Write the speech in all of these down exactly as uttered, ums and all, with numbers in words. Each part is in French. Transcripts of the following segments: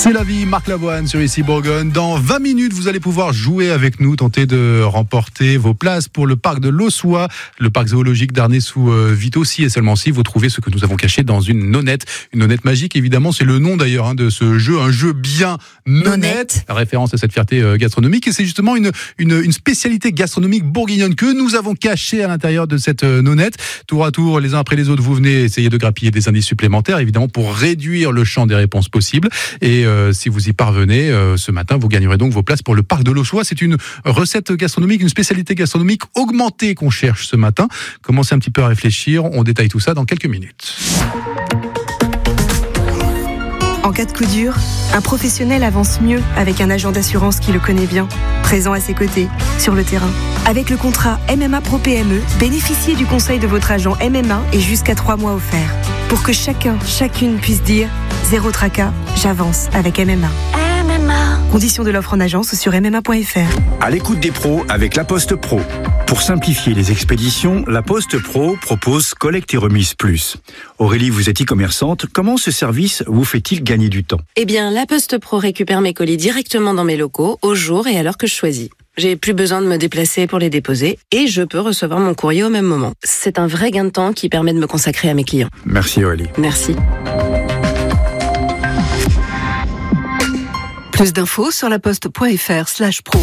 C'est la vie, Marc Lavoine sur Ici Bourgogne. Dans vingt minutes, vous allez pouvoir jouer avec nous, tenter de remporter vos places pour le parc de l'Ossois, le parc zoologique d'Arnay sous Vito, si et seulement si vous trouvez ce que nous avons caché dans une nonnette. Une nonnette magique, évidemment, c'est le nom d'ailleurs hein, de ce jeu, un jeu bien nonnette, la référence à cette fierté euh, gastronomique. Et c'est justement une, une, une spécialité gastronomique bourguignonne que nous avons cachée à l'intérieur de cette euh, nonnette. Tour à tour, les uns après les autres, vous venez essayer de grappiller des indices supplémentaires, évidemment, pour réduire le champ des réponses possibles. Et euh, si vous y parvenez, euh, ce matin, vous gagnerez donc vos places pour le parc de l'Ossois. C'est une recette gastronomique, une spécialité gastronomique augmentée qu'on cherche ce matin. Commencez un petit peu à réfléchir, on détaille tout ça dans quelques minutes. En cas de coup dur, un professionnel avance mieux avec un agent d'assurance qui le connaît bien, présent à ses côtés, sur le terrain. Avec le contrat M M A Pro P M E, bénéficiez du conseil de votre agent M M A et jusqu'à trois mois offerts. Pour que chacun, chacune puisse dire « Zéro tracas, j'avance avec M M A ». M M A. Conditions de l'offre en agence sur m m a point f r. À l'écoute des pros avec La Poste Pro. Pour simplifier les expéditions, La Poste Pro propose collecte et remise plus. Aurélie, vous êtes e-commerçante. Comment ce service vous fait-il gagner du temps ? Eh bien, La Poste Pro récupère mes colis directement dans mes locaux, au jour et à l'heure que je choisis. J'ai plus besoin de me déplacer pour les déposer et je peux recevoir mon courrier au même moment. C'est un vrai gain de temps qui permet de me consacrer à mes clients. Merci Aurélie. Merci. Plus d'infos sur laposte.fr slash pro.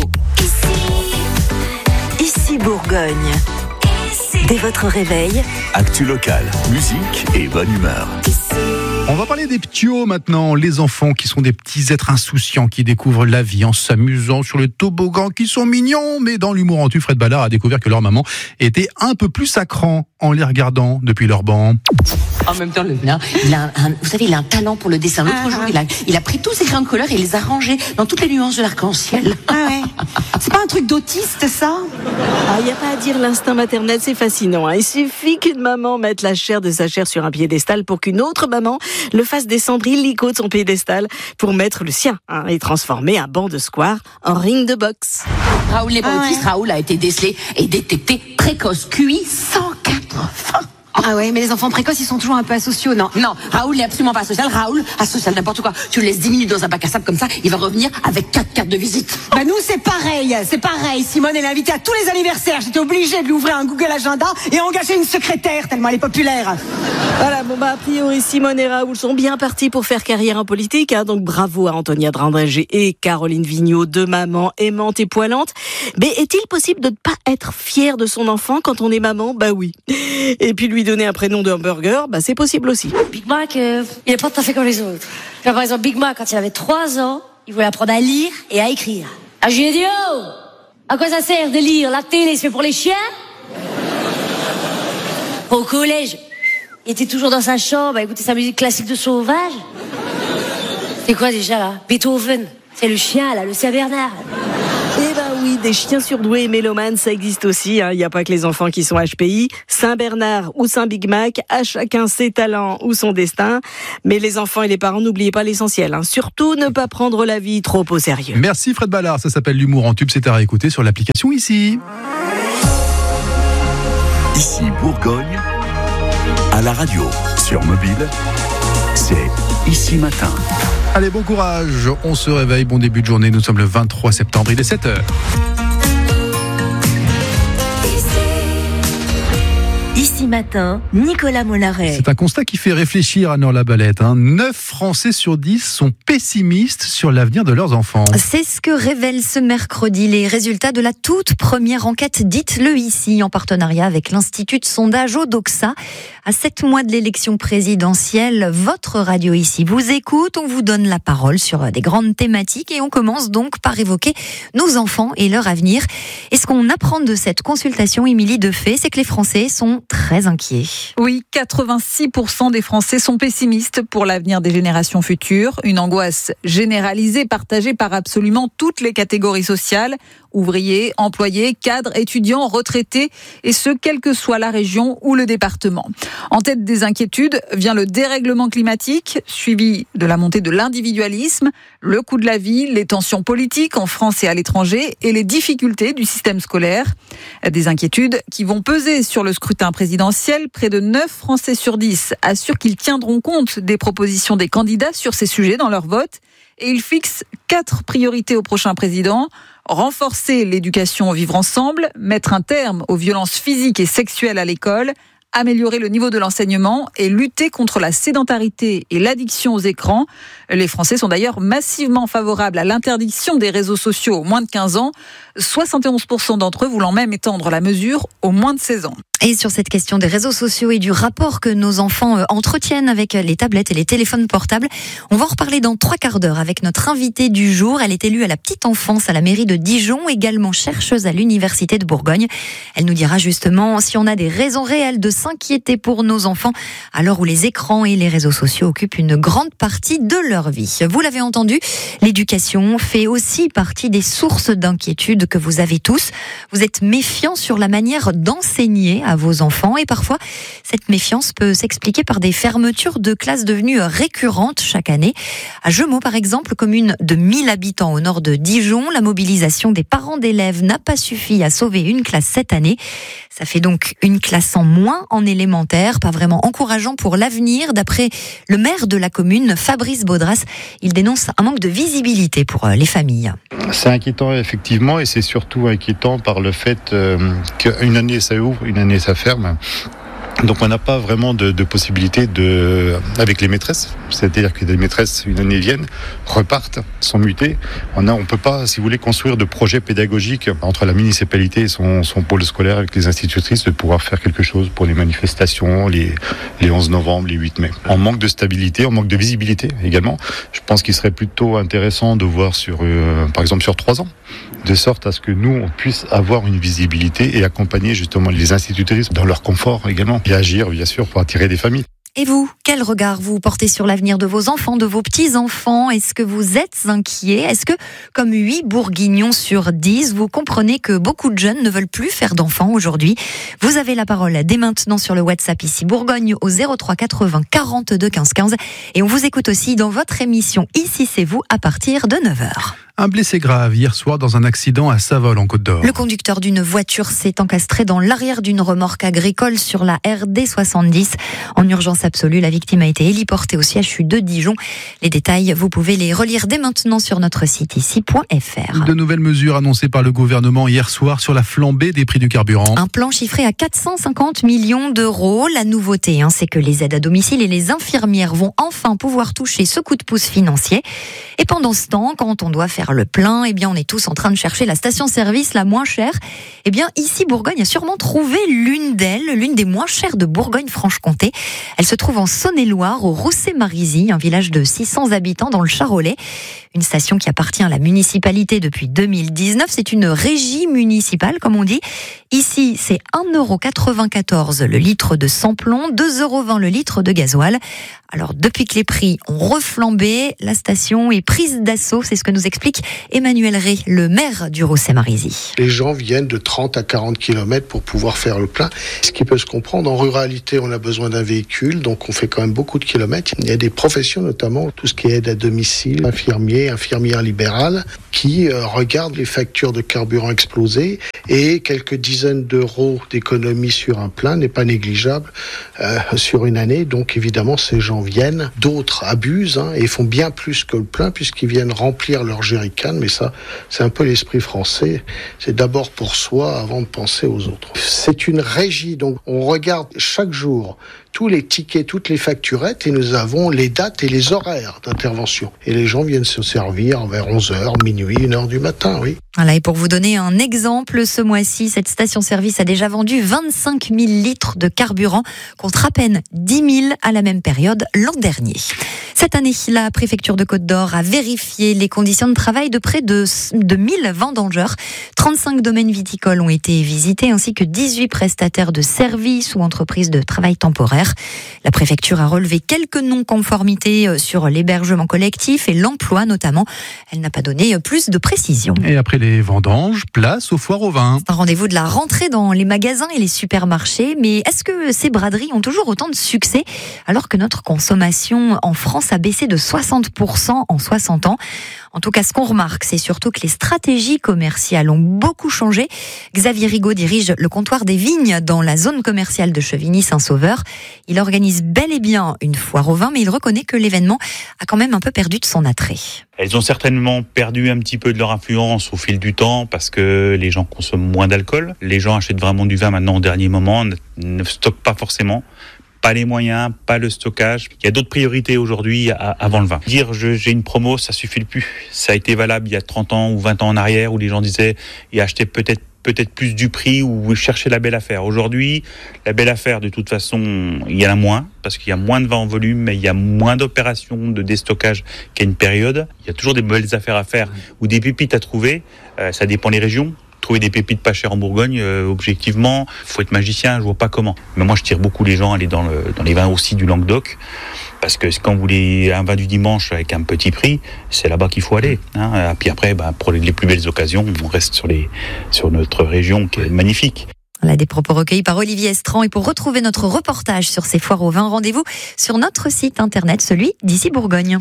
Ici, ici Bourgogne. Ici. Dès votre réveil, actu locale, musique et bonne humeur. Ici. On va parler des ptios maintenant, les enfants qui sont des petits êtres insouciants qui découvrent la vie en s'amusant sur le toboggan, qui sont mignons, mais dans l'humour en tu, Fred Ballard a découvert que leur maman était un peu plus à cran en les regardant depuis leur banc. En même temps, le mien, il a un, un, vous savez, il a un talent pour le dessin. L'autre ah, jour, il a, il a pris tous ses crayons de couleur et il les a rangés dans toutes les nuances de l'arc-en-ciel. Ah ouais. C'est pas un truc d'autiste, ça ? Ah, il n'y a pas à dire, l'instinct maternel, c'est fascinant. Hein. Il suffit qu'une maman mette la chair de sa chair sur un piédestal pour qu'une autre maman le fasse descendre illico de son piédestal pour mettre le sien hein, et transformer un banc de square en ring de boxe. Raoul n'est pas ah, autiste, ouais. Raoul a été décelé et détecté précoce, Q I cent quatre-vingts. Ah ouais, mais les enfants précoces, ils sont toujours un peu asociaux, non ? Non, Raoul n'est absolument pas asocial. Raoul, asocial, n'importe quoi. Tu le laisses dix minutes dans un bac à sable comme ça, il va revenir avec quatre cartes de visite. Bah nous, c'est pareil, c'est pareil. Simone, elle est invitée à tous les anniversaires. J'étais obligée de lui ouvrir un Google Agenda et engager une secrétaire, tellement elle est populaire. Voilà, bon bah a priori, Simone et Raoul sont bien partis pour faire carrière en politique. Hein, donc bravo à Antonia Drandrégé et Caroline Vigneault, deux mamans aimantes et poilantes. Mais est-il possible de ne pas être fier de son enfant quand on est maman ? Bah oui. Et puis lui donner un prénom de hamburger, bah c'est possible aussi. Big Mac, euh, il est pas tout à fait comme les autres. Par exemple, Big Mac, quand il avait trois ans, il voulait apprendre à lire et à écrire. Ah, je lui ai dit, oh, à quoi ça sert de lire ? La télé, c'est fait pour les chiens ? Au collège, il était toujours dans sa chambre à écouter sa musique classique de sauvage. C'est quoi déjà, là ? Beethoven. C'est le chien, là, le Saint-Bernard. Eh ben oui, des chiens surdoués et mélomanes, ça existe aussi. Il hein. n'y a pas que les enfants qui sont H P I. Saint-Bernard ou Saint-Big Mac, à chacun ses talents ou son destin. Mais les enfants et les parents, n'oubliez pas l'essentiel. Hein. Surtout, ne pas prendre la vie trop au sérieux. Merci Fred Ballard, ça s'appelle l'humour en tube. C'est à réécouter sur l'application Ici. Ici Bourgogne, à la radio, sur mobile, c'est Ici Matin. Allez, bon courage, on se réveille, bon début de journée, nous sommes le vingt-trois septembre, il est sept heures. Ici Matin, Nicolas Mollaret. C'est un constat qui fait réfléchir à Nord Labalette. Hein. neuf Français sur dix sont pessimistes sur l'avenir de leurs enfants. C'est ce que révèlent ce mercredi les résultats de la toute première enquête Dites-le ici, en partenariat avec l'Institut de sondage Odoxa. À sept mois de l'élection présidentielle, votre radio ici vous écoute, on vous donne la parole sur des grandes thématiques et on commence donc par évoquer nos enfants et leur avenir. Et ce qu'on apprend de cette consultation, Émilie Defay, c'est que les Français sont très inquiets. Oui, quatre-vingt-six pour cent des Français sont pessimistes pour l'avenir des générations futures. Une angoisse généralisée, partagée par absolument toutes les catégories sociales. Ouvriers, employés, cadres, étudiants, retraités, et ce, quelle que soit la région ou le département. En tête des inquiétudes vient le dérèglement climatique, suivi de la montée de l'individualisme, le coût de la vie, les tensions politiques en France et à l'étranger, et les difficultés du système scolaire. Des inquiétudes qui vont peser sur le scrutin présidentiel. Près de neuf Français sur dix assurent qu'ils tiendront compte des propositions des candidats sur ces sujets dans leur vote. Et il fixe quatre priorités au prochain président. Renforcer l'éducation au vivre ensemble, mettre un terme aux violences physiques et sexuelles à l'école, améliorer le niveau de l'enseignement et lutter contre la sédentarité et l'addiction aux écrans. Les Français sont d'ailleurs massivement favorables à l'interdiction des réseaux sociaux aux moins de quinze ans, soixante et onze pour cent d'entre eux voulant même étendre la mesure aux moins de seize ans. Et sur cette question des réseaux sociaux et du rapport que nos enfants entretiennent avec les tablettes et les téléphones portables, on va en reparler dans trois quarts d'heure avec notre invitée du jour. Elle est élue à la petite enfance à la mairie de Dijon, également chercheuse à l'université de Bourgogne. Elle nous dira justement si on a des raisons réelles de s'inquiéter pour nos enfants à l'heure où les écrans et les réseaux sociaux occupent une grande partie de leur vie. Vous l'avez entendu, l'éducation fait aussi partie des sources d'inquiétude que vous avez tous. Vous êtes méfiants sur la manière d'enseigner à vos enfants et parfois cette méfiance peut s'expliquer par des fermetures de classes devenues récurrentes chaque année. À Jeumaux par exemple, commune de mille habitants au nord de Dijon, la mobilisation des parents d'élèves n'a pas suffi à sauver une classe cette année. Ça fait donc une classe en moins en élémentaire, pas vraiment encourageant pour l'avenir. D'après le maire de la commune, Fabrice Baudras, il dénonce un manque de visibilité pour les familles. C'est inquiétant effectivement et c'est surtout inquiétant par le fait euh, qu'une année ça ouvre, une année ça ferme. Donc on n'a pas vraiment de, de possibilité de, avec les maîtresses, c'est-à-dire que les maîtresses une année viennent, repartent, sont mutées. On a, on peut pas, si vous voulez, construire de projets pédagogiques entre la municipalité et son, son pôle scolaire avec les institutrices de pouvoir faire quelque chose pour les manifestations, les, les onze novembre, les huit mai. On manque de stabilité, on manque de visibilité également. Je pense qu'il serait plutôt intéressant de voir sur, euh, par exemple, sur trois ans, de sorte à ce que nous on puisse avoir une visibilité et accompagner justement les institutrices dans leur confort également. Et agir, bien sûr, pour attirer des familles. Et vous, quel regard vous portez sur l'avenir de vos enfants, de vos petits-enfants ? Est-ce que vous êtes inquiets ? Est-ce que, comme huit bourguignons sur dix, vous comprenez que beaucoup de jeunes ne veulent plus faire d'enfants aujourd'hui ? Vous avez la parole dès maintenant sur le WhatsApp ici Bourgogne au zéro trois quatre-vingts quarante-deux quinze quinze. Et on vous écoute aussi dans votre émission Ici c'est vous à partir de neuf heures. Un blessé grave hier soir dans un accident à Savolles en Côte d'Or. Le conducteur d'une voiture s'est encastré dans l'arrière d'une remorque agricole sur la R D soixante-dix. En urgence absolue, la victime a été héliportée au C H U de Dijon. Les détails, vous pouvez les relire dès maintenant sur notre site ici point f r. De nouvelles mesures annoncées par le gouvernement hier soir sur la flambée des prix du carburant. Un plan chiffré à quatre cent cinquante millions d'euros. La nouveauté, hein, c'est que les aides à domicile et les infirmières vont enfin pouvoir toucher ce coup de pouce financier. Et pendant ce temps, quand on doit faire le plein, eh bien on est tous en train de chercher la station-service la moins chère. Eh bien ici Bourgogne a sûrement trouvé l'une d'elles, l'une des moins chères de Bourgogne-Franche-Comté. Elle se trouve en Saône-et-Loire, au Rousset-Marisy, un village de six cents habitants dans le Charolais. Une station qui appartient à la municipalité depuis deux mille dix-neuf. C'est une régie municipale, comme on dit. Ici, c'est un euro quatre-vingt-quatorze le litre de sans-plomb, deux euros vingt le litre de gasoil. Alors, depuis que les prix ont reflambé, la station est prise d'assaut. C'est ce que nous explique Emmanuel Rey, le maire du Rousset-Marisy. Les gens viennent de trente à quarante kilomètres pour pouvoir faire le plein. Ce qui peut se comprendre, en ruralité, on a besoin d'un véhicule, donc on fait quand même beaucoup de kilomètres. Il y a des professions, notamment tout ce qui est aide à domicile, infirmiers, infirmières libérales, qui euh, regardent les factures de carburant exploser et quelques dizaines d'euros d'économie sur un plein n'est pas négligeable euh, sur une année. Donc évidemment, ces gens viennent, d'autres abusent hein, et font bien plus que le plein puisqu'ils viennent remplir leur jerrycan. Mais ça, c'est un peu l'esprit français. C'est d'abord pour soi avant de penser aux autres. C'est une régie, donc on regarde chaque jour tous les tickets, toutes les facturettes et nous avons les dates et les horaires d'intervention. Et les gens viennent se servir vers onze heures, minuit, une heure du matin, oui. Voilà, et pour vous donner un exemple, ce mois-ci, cette station-service a déjà vendu vingt-cinq mille litres de carburant contre à peine dix mille à la même période l'an dernier. Cette année, la préfecture de Côte d'Or a vérifié les conditions de travail de près de, de mille vendangeurs. trente-cinq domaines viticoles ont été visités ainsi que dix-huit prestataires de services ou entreprises de travail temporaire. La préfecture a relevé quelques non-conformités sur l'hébergement collectif et l'emploi notamment. Elle n'a pas donné plus de précisions. Et après les vendanges, place aux foires au vin. C'est un rendez-vous de la rentrée dans les magasins et les supermarchés. Mais est-ce que ces braderies ont toujours autant de succès alors que notre consommation en France a baissé de soixante pour cent en soixante ans ? En tout cas, ce qu'on remarque, c'est surtout que les stratégies commerciales ont beaucoup changé. Xavier Rigaud dirige le comptoir des vignes dans la zone commerciale de Chevigny-Saint-Sauveur. Il organise bel et bien une foire au vin, mais il reconnaît que l'événement a quand même un peu perdu de son attrait. Elles ont certainement perdu un petit peu de leur influence au fil du temps parce que les gens consomment moins d'alcool. Les gens achètent vraiment du vin maintenant au dernier moment, ne stockent pas forcément. Pas les moyens, pas le stockage. Il y a d'autres priorités aujourd'hui à, avant le vin. Dire je, j'ai une promo, ça suffit plus. Ça a été valable il y a trente ans ou vingt ans en arrière où les gens disaient et achetaient peut-être peut-être plus du prix ou chercher la belle affaire. Aujourd'hui, la belle affaire, de toute façon, il y en a moins parce qu'il y a moins de vin en volume, mais il y a moins d'opérations de déstockage qu'à une période. Il y a toujours des belles affaires à faire ou des pépites à trouver. Euh, ça dépend des régions. Trouver des pépites pas chères en Bourgogne, euh, objectivement, faut être magicien, je vois pas comment. Mais moi, je tire beaucoup les gens à aller dans, le, dans les vins aussi du Languedoc, parce que quand vous voulez un vin du dimanche avec un petit prix, c'est là-bas qu'il faut aller. Hein. Et puis après, bah, pour les plus belles occasions, on reste sur, les, sur notre région qui est magnifique. Voilà des propos recueillis par Olivier Estran. Et pour retrouver notre reportage sur ces foires au vin, rendez-vous sur notre site internet, celui d'Ici Bourgogne.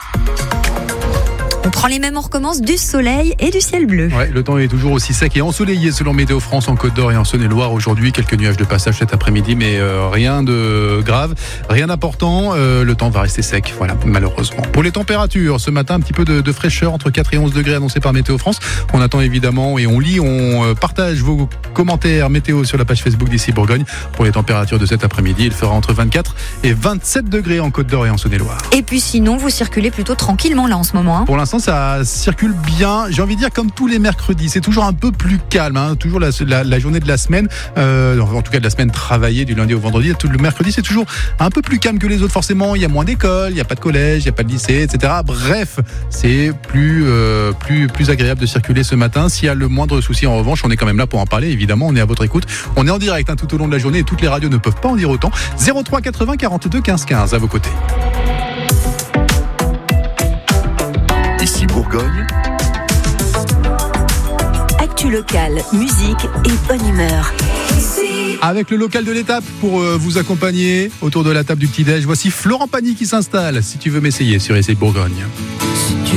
On prend les mêmes, on recommence du soleil et du ciel bleu. Ouais, le temps est toujours aussi sec et ensoleillé selon Météo France en Côte d'Or et en Saône-et-Loire aujourd'hui. Quelques nuages de passage cet après-midi, mais euh, rien de grave, rien d'important. Euh, le temps va rester sec, voilà, malheureusement. Pour les températures, ce matin, un petit peu de, de fraîcheur, entre quatre et onze degrés annoncés par Météo France. On attend évidemment et on lit, on partage vos commentaires météo sur la page Facebook d'Ici Bourgogne. Pour les températures de cet après-midi, il fera entre vingt-quatre et vingt-sept degrés en Côte d'Or et en Saône-et-Loire. Et puis sinon, vous circulez plutôt tranquillement là en ce moment. Hein. Pour l'instant, ça circule bien, j'ai envie de dire comme tous les mercredis, c'est toujours un peu plus calme, hein, toujours la, la, la journée de la semaine, euh, en tout cas de la semaine travaillée du lundi au vendredi, tout le mercredi c'est toujours un peu plus calme que les autres forcément, il y a moins d'écoles, il n'y a pas de collège, il n'y a pas de lycée, et cetera. Bref, c'est plus, euh, plus, plus agréable de circuler ce matin. S'il y a le moindre souci en revanche, on est quand même là pour en parler, évidemment, on est à votre écoute, on est en direct hein, tout au long de la journée et toutes les radios ne peuvent pas en dire autant. zéro trois quatre-vingts quarante-deux quinze quinze à vos côtés. Ici Bourgogne. Actu locale, musique et bonne humeur. Avec le local de l'étape pour euh, vous accompagner autour de la table du petit-déj, voici Florent Pagny qui s'installe. Si tu veux m'essayer sur Ici Bourgogne.